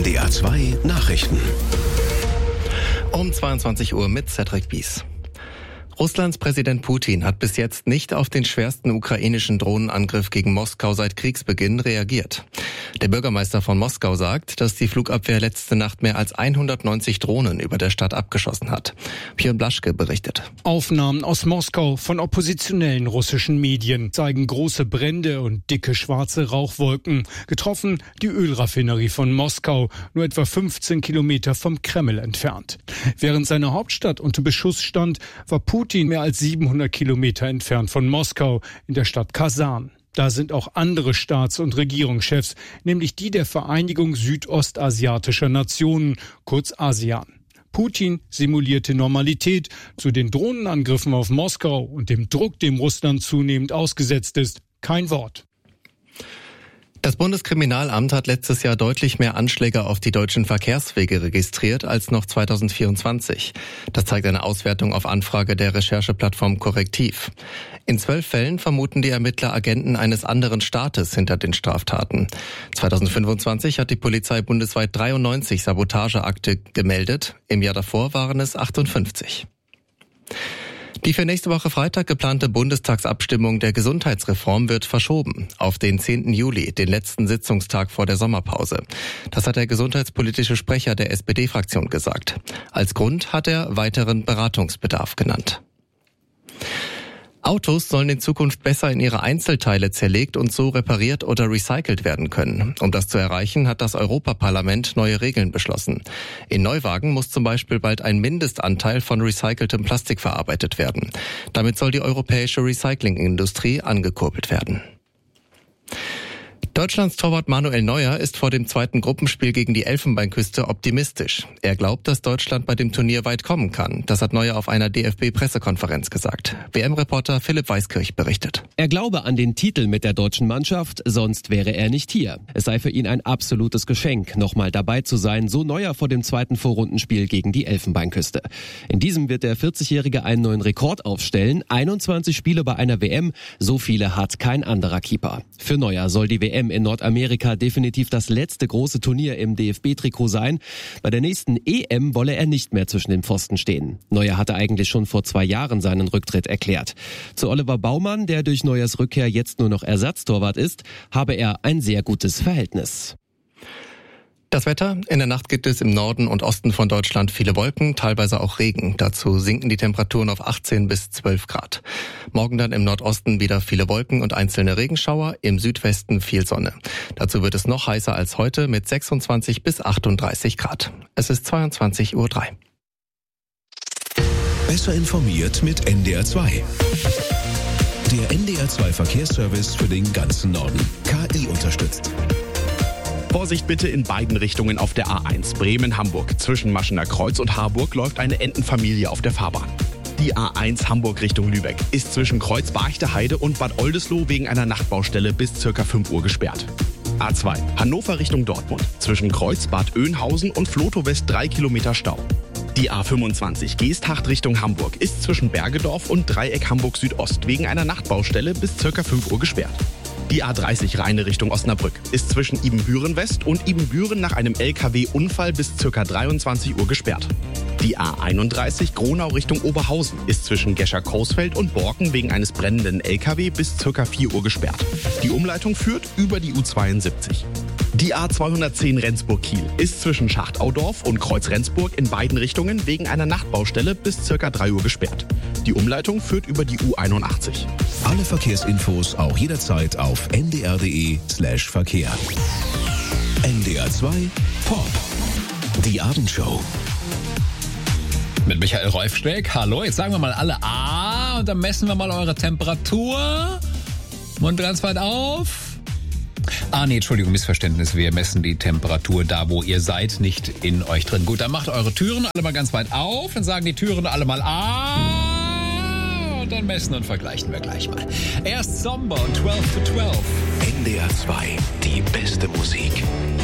NDR 2 Nachrichten. Um 22 Uhr mit Cedric Bies. Russlands Präsident Putin hat bis jetzt nicht auf den schwersten ukrainischen Drohnenangriff gegen Moskau seit Kriegsbeginn reagiert. Der Bürgermeister von Moskau sagt, dass die Flugabwehr letzte Nacht mehr als 190 Drohnen über der Stadt abgeschossen hat. Björn Blaschke berichtet. Aufnahmen aus Moskau von oppositionellen russischen Medien zeigen große Brände und dicke schwarze Rauchwolken. Getroffen die Ölraffinerie von Moskau, nur etwa 15 Kilometer vom Kreml entfernt. Während seine Hauptstadt unter Beschuss stand, war Putin mehr als 700 Kilometer entfernt von Moskau in der Stadt Kasan. Da sind auch andere Staats- und Regierungschefs, nämlich die der Vereinigung südostasiatischer Nationen, kurz ASEAN. Putin simulierte Normalität. Zu den Drohnenangriffen auf Moskau und dem Druck, dem Russland zunehmend ausgesetzt ist, kein Wort. Das Bundeskriminalamt hat letztes Jahr deutlich mehr Anschläge auf die deutschen Verkehrswege registriert als noch 2024. Das zeigt eine Auswertung auf Anfrage der Rechercheplattform Correctiv. In 12 Fällen vermuten die Ermittler Agenten eines anderen Staates hinter den Straftaten. 2025 hat die Polizei bundesweit 93 Sabotageakte gemeldet. Im Jahr davor waren es 58. Die für nächste Woche Freitag geplante Bundestagsabstimmung der Gesundheitsreform wird verschoben auf den 10. Juli, den letzten Sitzungstag vor der Sommerpause. Das hat der gesundheitspolitische Sprecher der SPD-Fraktion gesagt. Als Grund hat er weiteren Beratungsbedarf genannt. Autos sollen in Zukunft besser in ihre Einzelteile zerlegt und so repariert oder recycelt werden können. Um das zu erreichen, hat das Europaparlament neue Regeln beschlossen. In Neuwagen muss zum Beispiel bald ein Mindestanteil von recyceltem Plastik verarbeitet werden. Damit soll die europäische Recyclingindustrie angekurbelt werden. Deutschlands Torwart Manuel Neuer ist vor dem zweiten Gruppenspiel gegen die Elfenbeinküste optimistisch. Er glaubt, dass Deutschland bei dem Turnier weit kommen kann. Das hat Neuer auf einer DFB-Pressekonferenz gesagt. WM-Reporter Philipp Weiskirch berichtet. Er glaube an den Titel mit der deutschen Mannschaft, sonst wäre er nicht hier. Es sei für ihn ein absolutes Geschenk, nochmal dabei zu sein, so Neuer vor dem zweiten Vorrundenspiel gegen die Elfenbeinküste. In diesem wird der 40-Jährige einen neuen Rekord aufstellen. 21 Spiele bei einer WM, so viele hat kein anderer Keeper. Für Neuer soll die WM in Nordamerika definitiv das letzte große Turnier im DFB-Trikot sein. Bei der nächsten EM wolle er nicht mehr zwischen den Pfosten stehen. Neuer hatte eigentlich schon vor 2 Jahren seinen Rücktritt erklärt. Zu Oliver Baumann, der durch Neuers Rückkehr jetzt nur noch Ersatztorwart ist, habe er ein sehr gutes Verhältnis. Das Wetter: In der Nacht gibt es im Norden und Osten von Deutschland viele Wolken, teilweise auch Regen. Dazu sinken die Temperaturen auf 18 bis 12 Grad. Morgen dann im Nordosten wieder viele Wolken und einzelne Regenschauer, im Südwesten viel Sonne. Dazu wird es noch heißer als heute mit 26 bis 38 Grad. Es ist 22:03 Uhr. Besser informiert mit NDR 2. Der NDR 2 Verkehrsservice für den ganzen Norden. KI unterstützt. Vorsicht bitte in beiden Richtungen auf der A1 Bremen-Hamburg. Zwischen Maschener Kreuz und Harburg läuft eine Entenfamilie auf der Fahrbahn. Die A1 Hamburg Richtung Lübeck ist zwischen Kreuz Barchteheide und Bad Oldesloe wegen einer Nachtbaustelle bis ca. 5 Uhr gesperrt. A2 Hannover Richtung Dortmund. Zwischen Kreuz Bad Oeynhausen und Flotow West 3 Kilometer Stau. Die A25 Geesthacht Richtung Hamburg ist zwischen Bergedorf und Dreieck Hamburg Südost wegen einer Nachtbaustelle bis ca. 5 Uhr gesperrt. Die A30 Rheine Richtung Osnabrück ist zwischen Ibbenbüren West und Ibbenbüren nach einem LKW-Unfall bis ca. 23 Uhr gesperrt. Die A31 Gronau Richtung Oberhausen ist zwischen Gescher-Coesfeld und Borken wegen eines brennenden LKW bis ca. 4 Uhr gesperrt. Die Umleitung führt über die U72. Die A210 Rendsburg-Kiel ist zwischen Schachtaudorf und Kreuz-Rendsburg in beiden Richtungen wegen einer Nachtbaustelle bis ca. 3 Uhr gesperrt. Die Umleitung führt über die U81. Alle Verkehrsinfos auch jederzeit auf ndr.de/Verkehr. NDR 2 Pop. Die Abendshow. Mit Michael Reufsteck. Hallo, jetzt sagen wir mal alle A und dann messen wir mal eure Temperatur. Mund ganz weit auf. Entschuldigung, Missverständnis. Wir messen die Temperatur da, wo ihr seid, nicht in euch drin. Gut, dann macht eure Türen alle mal ganz weit auf. Dann sagen die Türen alle mal A. Und dann messen und vergleichen wir gleich mal. Erst Somber und 12 to 12. NDR 2, die beste Musik.